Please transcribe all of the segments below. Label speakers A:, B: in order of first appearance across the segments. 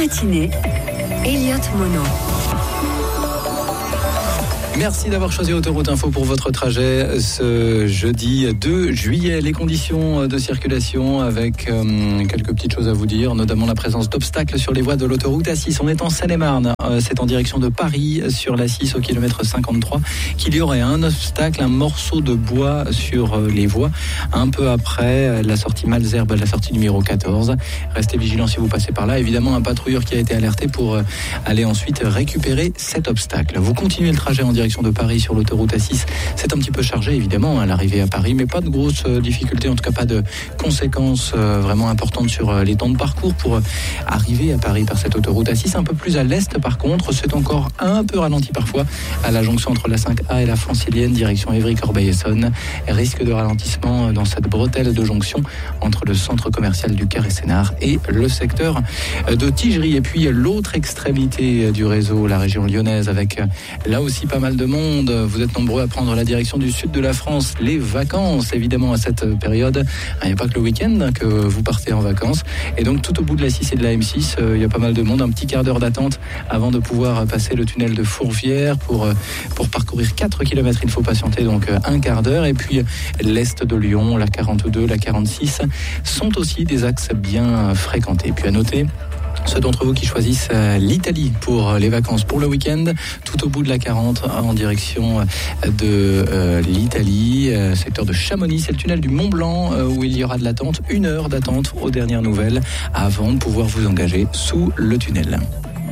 A: matinée, Elliot Monod.
B: Merci d'avoir choisi Autoroute Info pour votre trajet ce jeudi 2 juillet. Les conditions de circulation avec quelques petites choses à vous dire, notamment la présence d'obstacles sur les voies de l'autoroute A6. On est en Seine-et-Marne, c'est en direction de Paris sur l'A6 au kilomètre 53 qu'il y aurait un obstacle, un morceau de bois sur les voies un peu après la sortie Malesherbes, la sortie numéro 14. Restez vigilants si vous passez par là. Évidemment, un patrouilleur qui a été alerté pour aller ensuite récupérer cet obstacle. Vous continuez le trajet en direction de Paris sur l'autoroute A6. C'est un petit peu chargé évidemment à l'arrivée à Paris, mais pas de grosses difficultés, en tout cas pas de conséquences vraiment importantes sur les temps de parcours pour arriver à Paris par cette autoroute A6. Un peu plus à l'est par contre, c'est encore un peu ralenti parfois à la jonction entre la 5A et la Francilienne, direction Évry-Corbeil-Essonnes. Risque de ralentissement dans cette bretelle de jonction entre le centre commercial du Carré-Sénard et le secteur de Tigerie. Et puis l'autre extrémité du réseau, la région lyonnaise, avec là aussi pas mal de monde. Vous êtes nombreux à prendre la direction du sud de la France. Les vacances, évidemment, à cette période. Il n'y a pas que le week-end que vous partez en vacances. Et donc, tout au bout de la 6 et de la M6, il y a pas mal de monde. Un petit quart d'heure d'attente avant de pouvoir passer le tunnel de Fourvière. Pour parcourir 4 km, il faut patienter donc un quart d'heure. Et puis, l'est de Lyon, la 42, la 46 sont aussi des axes bien fréquentés. Et puis, à noter, ceux d'entre vous qui choisissent l'Italie pour les vacances, pour le week-end, tout au bout de la 40 en direction de l'Italie, secteur de Chamonix, c'est le tunnel du Mont-Blanc où il y aura de l'attente, 1 heure d'attente aux dernières nouvelles avant de pouvoir vous engager sous le tunnel.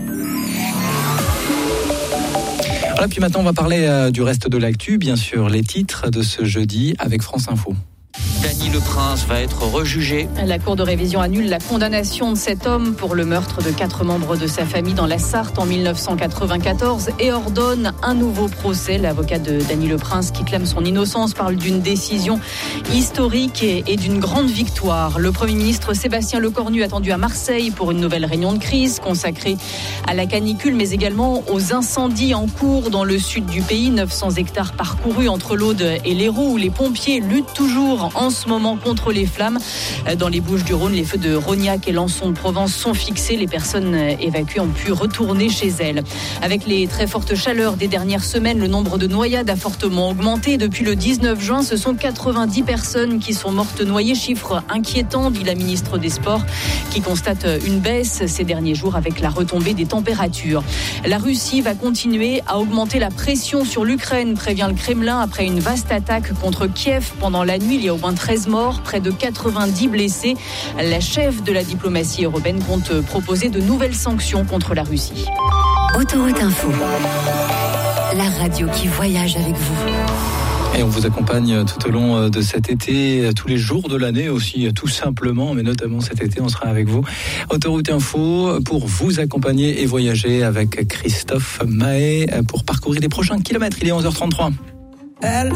B: Voilà, puis maintenant on va parler du reste de l'actu, bien sûr, les titres de ce jeudi avec France Info.
C: Dany Le Prince va être rejugé.
D: La Cour de révision annule la condamnation de cet homme pour le meurtre de 4 membres de sa famille dans la Sarthe en 1994 et ordonne un nouveau procès. L'avocat de Dany Le Prince, qui clame son innocence, parle d'une décision historique et d'une grande victoire. Le Premier ministre Sébastien Lecornu attendu à Marseille pour une nouvelle réunion de crise consacrée à la canicule, mais également aux incendies en cours dans le sud du pays. 900 hectares parcourus entre l'Aude et l'Hérault, où les pompiers luttent toujours en ce moment contre les flammes. Dans les Bouches-du-Rhône, les feux de Rognac et Lançon de Provence sont fixés. Les personnes évacuées ont pu retourner chez elles. Avec les très fortes chaleurs des dernières semaines, le nombre de noyades a fortement augmenté. Depuis le 19 juin, ce sont 90 personnes qui sont mortes noyées. Chiffre inquiétant, dit la ministre des Sports, qui constate une baisse ces derniers jours avec la retombée des températures. La Russie va continuer à augmenter la pression sur l'Ukraine, prévient le Kremlin, après une vaste attaque contre Kiev pendant la nuit. Il y a au moins 13 morts, près de 90 blessés. La chef de la diplomatie européenne compte proposer de nouvelles sanctions contre la Russie.
A: Autoroute Info, la radio qui voyage avec vous.
B: Et on vous accompagne tout au long de cet été, tous les jours de l'année aussi, tout simplement, mais notamment cet été, on sera avec vous. Autoroute Info pour vous accompagner et voyager avec Christophe Mahé pour parcourir les prochains kilomètres. Il est 11h33.